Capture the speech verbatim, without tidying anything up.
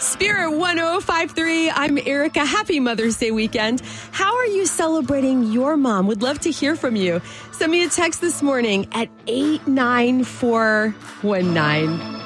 Spirit one oh five three. I'm Erica. Happy Mother's Day weekend. How are you celebrating your mom? Would love to hear from you. Send me a text this morning at eight nine four one nine.